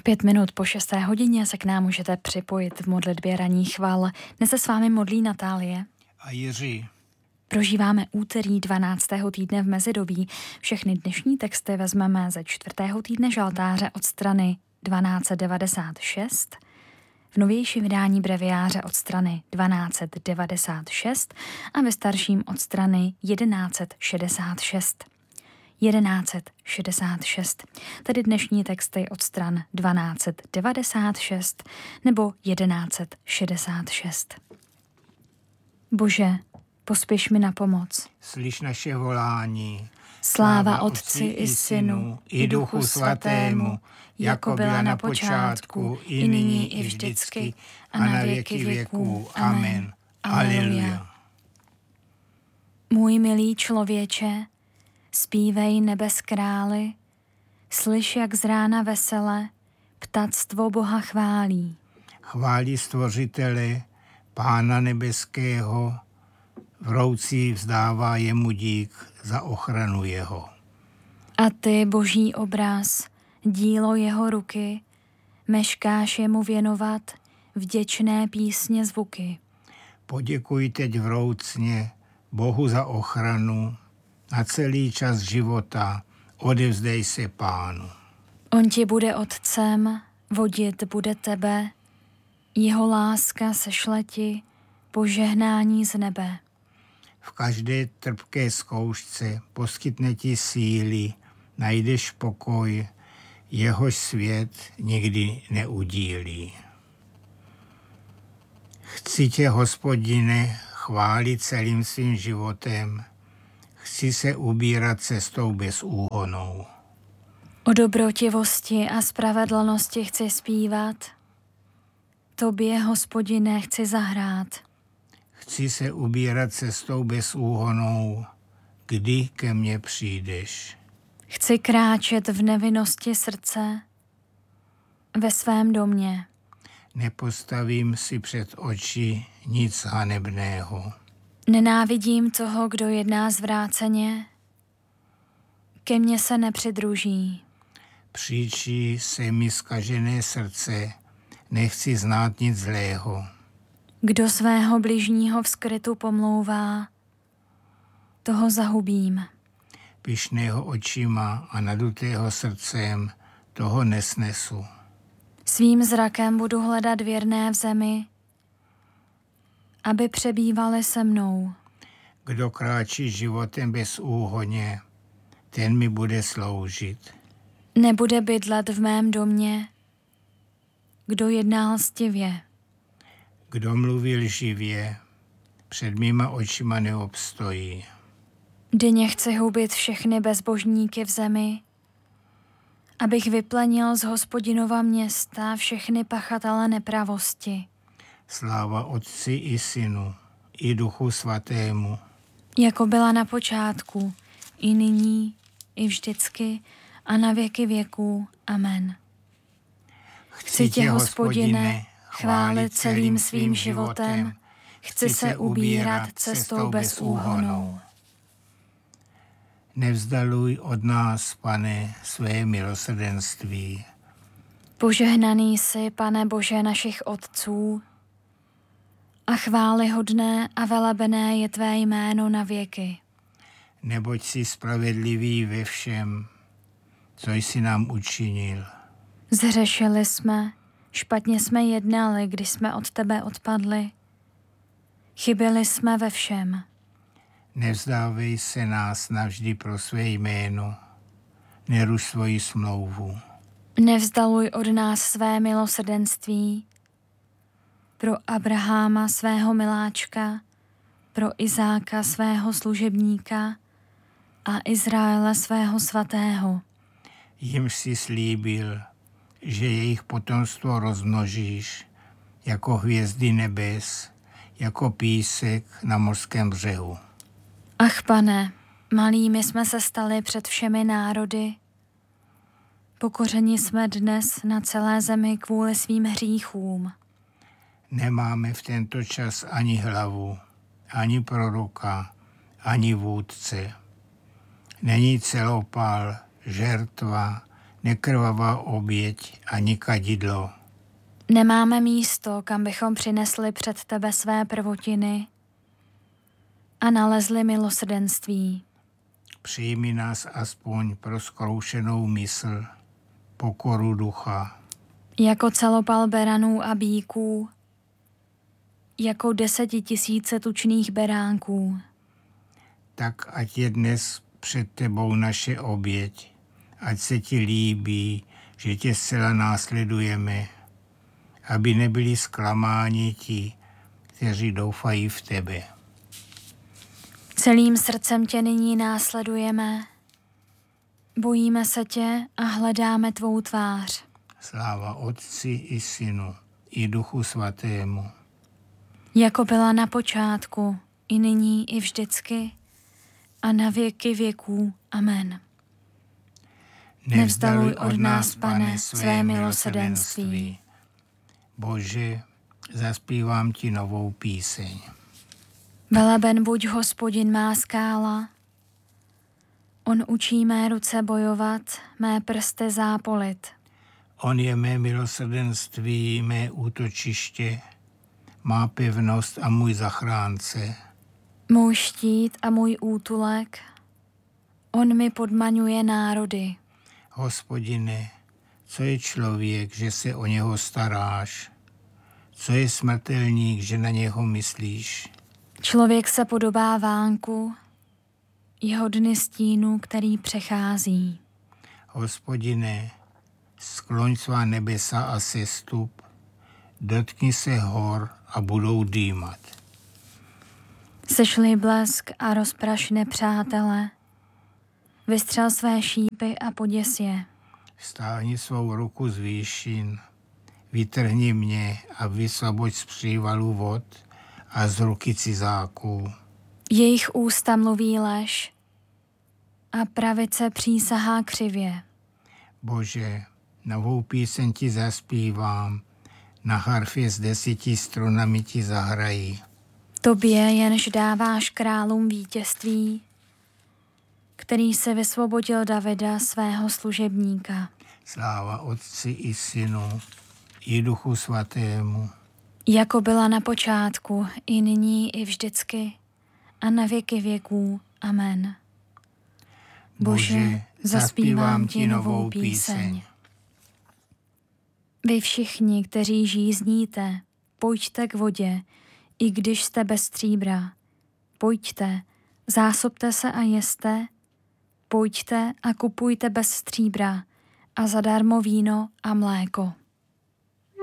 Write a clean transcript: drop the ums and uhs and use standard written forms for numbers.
5 minut po 6. hodině se k nám můžete připojit v modlitbě ranní chval. Dnes se s vámi modlí Natálie a Jiří. Prožíváme úterý 12. týdne v mezidobí. Všechny dnešní texty vezmeme ze 4. týdne žaltáře od strany 1296, v novějším vydání breviáře od strany 1296 a ve starším od strany 1166. 1166, tedy dnešní texty od stran 1296 nebo 1166. Bože, pospěš mi na pomoc. Slyš naše volání. Sláva Otci i Synu, i Duchu Svatému, jako byla na počátku, i nyní, i vždycky, a na věky věků. Amen. Aleluja. Můj milý člověče, zpívej nebes králi, slyš, jak z rána vesele ptactvo Boha chválí. Chválí Stvořitele, Pána nebeského, vroucí vzdává jemu dík za ochranu jeho. A ty, boží obraz, dílo jeho ruky, meškáš jemu věnovat vděčné písně zvuky. Poděkuj teď vroucně Bohu za ochranu, na celý čas života odevzdej se Pánu. On ti bude otcem, vodit bude tebe, jeho láska sešle ti požehnání z nebe. V každé trpké zkoušce poskytne ti síly, najdeš pokoj, jehož svět nikdy neudílí. Chci tě, Hospodine, chválit celým svým životem, chci se ubírat cestou bezúhonnou. O dobrotivosti a spravedlnosti chci zpívat, tobě, Hospodine, chci zahrát. Chci se ubírat cestou bezúhonnou, kdy ke mně přijdeš. Chci kráčet v nevinnosti srdce, ve svém domě. Nepostavím si před oči nic hanebného. Nenávidím toho, kdo jedná zvráceně, ke mně se nepřidruží. Příčí se mi zkažené srdce, nechci znát nic zlého. Kdo svého bližního v skrytu pomlouvá, toho zahubím. Pyšného očima a nadutého srdcem, toho nesnesu. Svým zrakem budu hledat věrné v zemi, aby přebývali se mnou. Kdo kráčí životem bezúhonně, ten mi bude sloužit. Nebude bydlet v mém domě, kdo jedná lstivě. Kdo mluví lživě, před mýma očima neobstojí. Denně chci hubit všechny bezbožníky v zemi, abych vyplenil z Hospodinova města všechny pachatele nepravosti. Sláva Otci i Synu, i Duchu Svatému. Jako byla na počátku, i nyní, i vždycky, a na věky věků. Amen. Chci tě, Hospodine, chválit celým svým životem, chci se ubírat cestou bezúhonnou. Nevzdaluj od nás, Pane, své milosrdenství. Požehnaný jsi, Pane Bože našich otců, a chvályhodné a velebené je tvé jméno na věky. Neboť jsi spravedlivý ve všem, co jsi nám učinil. Zhřešili jsme, špatně jsme jednali, když jsme od tebe odpadli. Chyběli jsme ve všem. Nevzdávej se nás navždy pro své jméno, neruš svoji smlouvu. Nevzdaluj od nás své milosrdenství, pro Abraháma svého miláčka, pro Izáka svého služebníka a Izraele svého svatého. Jimž si slíbil, že jejich potomstvo rozmnožíš jako hvězdy nebes, jako písek na mořském břehu. Ach, Pane, malými jsme se stali před všemi národy. Pokořeni jsme dnes na celé zemi kvůli svým hříchům. Nemáme v tento čas ani hlavu, ani proroka, ani vůdce. Není celopal, žertva, nekrvavá oběť ani kadidlo. Nemáme místo, kam bychom přinesli před tebe své prvotiny a nalezli milosrdenství. Přijmi nás aspoň pro zkroušenou mysl, pokoru ducha. Jako celopal beranů a bíků, jako 10 000 tučných beránků. Tak ať je dnes před tebou naše oběť, ať se ti líbí, že tě zcela následujeme, aby nebyli zklamáni ti, kteří doufají v tebe. Celým srdcem tě nyní následujeme, bojíme se tě a hledáme tvou tvář. Sláva Otci i Synu, i Duchu Svatému. Jako byla na počátku, i nyní, i vždycky, a na věky věků. Amen. Nevzdaluj od nás, Pane, své milosrdenství. Bože, zaspívám ti novou píseň. Veleben buď Hospodin má skála. On učí mé ruce bojovat, mé prsty zápolit. On je mé milosrdenství, mé útočiště, má pevnost a můj zachránce. Můj štít a můj útulek, on mi podmaňuje národy. Hospodine, co je člověk, že se o něho staráš? Co je smrtelník, že na něho myslíš? Člověk se podobá vánku, jeho dny stínu, který přechází. Hospodine, skloň svá nebesa a sestup, dotkni se hor a budou dýmat. Sešli blesk a rozpraš nepřátele, vystřel své šípy a poděs je. Stáhni svou ruku z výšin, vytrhni mě a vysvoboď z přívalu vod a z ruky cizáků. Jejich ústa mluví lež a pravice přísahá křivě. Bože, novou píseň ti zaspívám, na harfě s 10 strunami ti zahrají. Tobě jenž dáváš králům vítězství, který se vysvobodil Davida, svého služebníka. Sláva Otci i Synu, i Duchu Svatému. Jako byla na počátku, i nyní, i vždycky, a na věky věků. Amen. Bože, zaspívám ti novou píseň. Vy všichni, kteří žízníte, pojďte k vodě, i když jste bez stříbra. Pojďte, zásobte se a jeste, pojďte a kupujte bez stříbra a zadarmo víno a mléko.